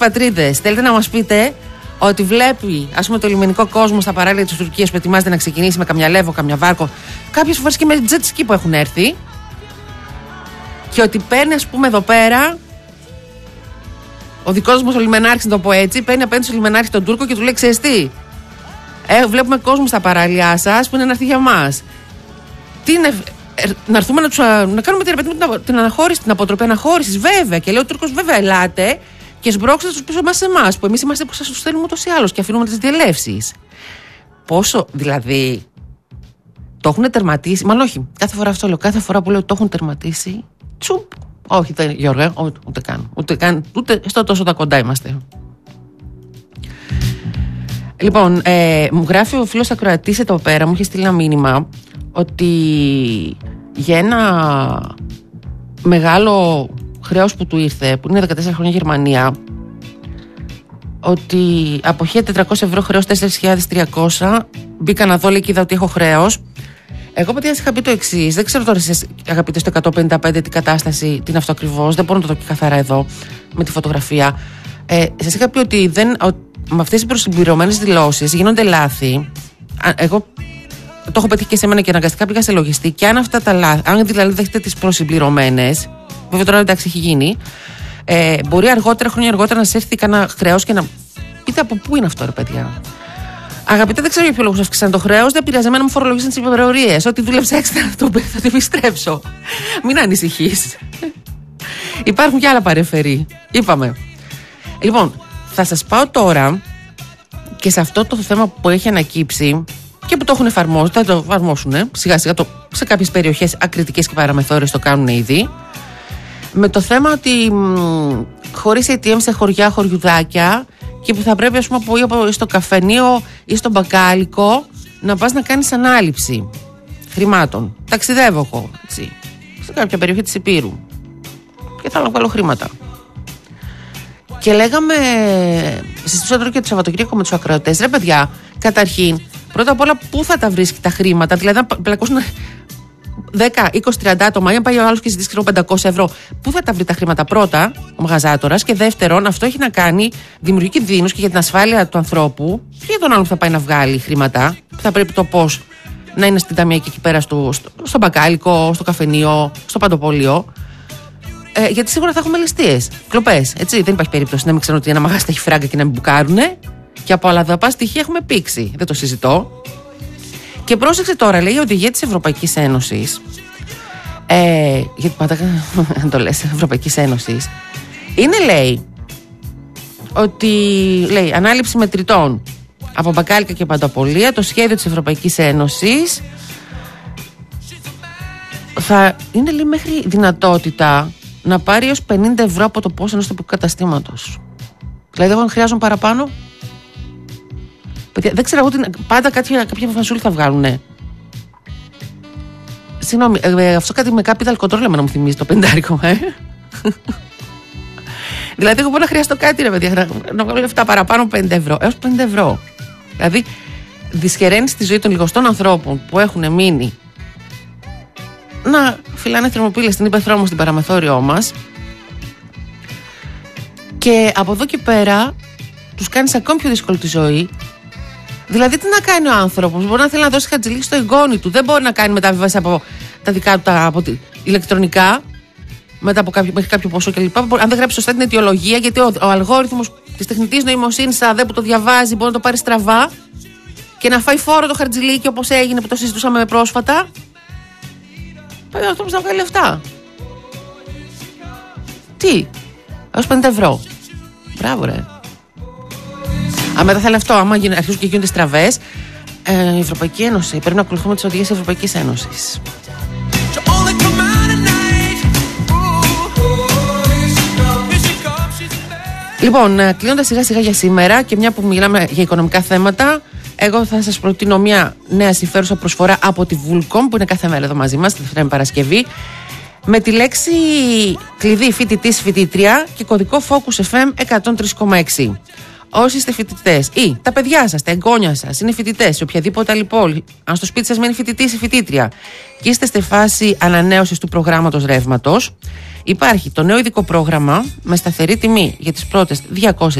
πατρίδες, θέλετε να μας πείτε ότι βλέπει, ας πούμε, το λιμενικό κόσμο στα παράλια της Τουρκίας που ετοιμάζεται να ξεκινήσει με καμιά Λέβο, καμιά Βάρκο, κάποιες φορές και με jet ski που έχουν έρθει, και ότι παίρνει, ας πούμε, εδώ πέρα ο δικός μας ο λιμενάρχης, να το πω έτσι, παίρνει απέναντι στο λιμενάρχη τον Τούρκο και του λέει: ξέρεις τι, βλέπουμε κόσμο στα παράλια σας που είναι να έρθει για μας. Τι είναι, να έρθουμε να κάνουμε την αναχώρηση, την αποτροπή αναχώρησης, βέβαια. Και λέει ο Τούρκος: βέβαια, ελάτε και σμπρώξτε τους πίσω μας εμάς, που εμείς είμαστε που σας τους στέλνουμε ούτως ή άλλως και αφήνουμε τις διελεύσεις. Πόσο, δηλαδή, το έχουν τερματίσει, μάλλον όχι, κάθε φορά αυτό λέω, κάθε φορά που λέω το έχουν τερματίσει, τσουπ. Όχι, Γιώργο, ούτε καν, ούτε στο τόσο τα κοντά είμαστε. Λοιπόν, μου γράφει ο φίλος ακροατής εδώ πέρα, μου είχε στείλει ένα μήνυμα ότι για ένα μεγάλο χρέος που του ήρθε, που είναι 14 χρόνια Γερμανία, ότι από 1.400 ευρώ χρέος 4.300, μπήκα να δω, λέει, και είδα ότι έχω χρέος. Εγώ, παιδιά, σας είχα πει το εξής. Δεν ξέρω τώρα εσείς, αγαπητοί, στο 155 την κατάσταση, τι είναι αυτό ακριβώς. Δεν μπορώ να το δω και καθαρά εδώ με τη φωτογραφία. Σας είχα πει ότι με αυτές τις προσυμπληρωμένες δηλώσεις γίνονται λάθη. Εγώ το έχω πετύχει και σε μένα και αναγκαστικά πήγα σε λογιστή. Και αν αυτά τα λάθη, αν δηλαδή δέχετε τις προσυμπληρωμένες, βέβαια τώρα εντάξει έχει γίνει, μπορεί χρόνια αργότερα να σας έρθει κανένα χρέος και να πείτε από πού είναι αυτό, ρε παιδιά. Αγαπητέ, δεν ξέρω για ποιο λόγο σας αυξήσαν το χρέος. Δεν πειράζει, εμένα μου φορολογήσαν τις υπερορίες. Ό,τι δούλεψα έξτρα θα το επιστρέψω. Μην ανησυχείς. Υπάρχουν και άλλα παρεφερή. Είπαμε. Λοιπόν, θα σας πάω τώρα και σε αυτό το θέμα που έχει ανακύψει και που το έχουν εφαρμόσει, θα το εφαρμόσουν σιγά σιγά σε κάποιες περιοχές ακριτικές και παραμεθόριες το κάνουν ήδη. Με το θέμα ότι χωρίς ATM σε χωριά, χωριουδάκια, και που θα πρέπει, ας πούμε, στο καφενείο ή στο μπακάλικο να πας να κάνεις ανάληψη χρημάτων. Ταξιδεύω εγώ, έτσι, σε κάποια περιοχή της Υπήρου και θέλω να βγάλω χρήματα. Και λέγαμε, συζητούσα τώρα και το Σαββατοκύριακο με τους ακροατές, ρε παιδιά, καταρχήν, πρώτα απ' όλα, πού θα τα βρίσκει τα χρήματα, δηλαδή να πλακώσουν 10, 20, 30 άτομα, ή αν πάει ο άλλος και ζητήσει 500 ευρώ, πού θα τα βρει τα χρήματα πρώτα ο μαγαζάτορας, και δεύτερον, αυτό έχει να κάνει δημιουργεί κινδύνους και για την ασφάλεια του ανθρώπου και για τον άλλο που θα πάει να βγάλει χρήματα, που θα πρέπει το πώς να είναι στην ταμιακή εκεί πέρα στο μπακάλικο, στο καφενείο, στο παντοπολείο. Γιατί σίγουρα θα έχουμε ληστείες, κλοπές. Έτσι, δεν υπάρχει περίπτωση να μην ξέρουν ότι ένα μαγαζί έχει φράγκα και να μην μπουκάρουνε. Και από άλλα δαπά στοιχεία έχουμε πήξει. Δεν το συζητώ. Και πρόσεξε τώρα, λέει η οδηγία της Ευρωπαϊκής Ένωσης. Γιατί πάντα το λες, Ευρωπαϊκής Ένωσης. Είναι, λέει, ότι λέει ανάληψη μετρητών από μπακάλικα και παντοπολεία, το σχέδιο της Ευρωπαϊκής Ένωσης θα είναι, λέει, μέχρι δυνατότητα να πάρει έως 50 ευρώ από το πόσο ενός τοπικού καταστήματος. Δηλαδή, εγώ χρειάζομαι παραπάνω. Δεν ξέρω εγώ, πάντα κάποια φασούλη θα βγάλουνε. Συγγνώμη, αυτό κάτι με capital control να μου θυμίζει το 50. Δηλαδή, εγώ μπορώ να χρειαστώ κάτι, ρε παιδιά, να βγάλω λεφτά παραπάνω 50 ευρώ. Έως 50 ευρώ. Δηλαδή, δυσχεραίνεις τη ζωή των λιγοστών ανθρώπων που έχουν μείνει να φυλάνε θερμοπύλες στην ύπαιθρό μας, στην παραμεθόριό μας, και από εδώ και πέρα τους κάνεις ακόμη πιο δύσκολη τη ζωή. Δηλαδή, τι να κάνει ο άνθρωπος? Μπορεί να θέλει να δώσει χατζηλίκι στο εγγόνι του. Δεν μπορεί να κάνει μεταβίβαση από τα δικά του από ηλεκτρονικά, μετά από μέχρι κάποιο ποσό κλπ. Αν δεν γράψει σωστά την αιτιολογία, γιατί ο αλγόριθμος της τεχνητής νοημοσύνης, αν δεν που το διαβάζει, μπορεί να το πάρει στραβά και να φάει φόρο το χαρτζηλίκι, όπως έγινε που το συζητούσαμε πρόσφατα. Πάει ο άνθρωπος να βγάλει λεφτά. Τι? Έως 50 ευρώ. Μπράβο, ρε. Αν μετά θέλει αυτό, άμα αρχίζουν και γίνονται στραβές, η Ευρωπαϊκή Ένωση, πρέπει να ακολουθούμε τις οδηγίες της Ευρωπαϊκής Ένωσης. Λοιπόν, κλείνοντας σιγά σιγά για σήμερα, και μια που μιλάμε για οικονομικά θέματα, εγώ θα σας προτείνω μια νέα συμφέρουσα προσφορά από τη Vulcom, που είναι κάθε μέρα εδώ μαζί μας, τη Δευτέρα με Παρασκευή, με τη λέξη κλειδί φοιτητής φοιτήτρια και κωδικό Focus FM 103,6. Όσοι είστε φοιτητές ή τα παιδιά σας, τα εγγόνια σας είναι φοιτητές σε οποιαδήποτε άλλη πόλη, αν στο σπίτι σας μένει φοιτητής ή φοιτήτρια και είστε στη φάση ανανέωσης του προγράμματος ρεύματος, υπάρχει το νέο ειδικό πρόγραμμα με σταθερή τιμή για τις πρώτες 200